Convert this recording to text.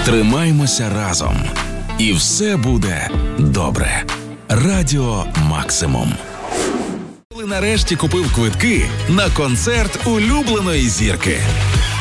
Тримаймося разом. І все буде добре. Радіо Максимум. Коли нарешті купив квитки на концерт улюбленої зірки.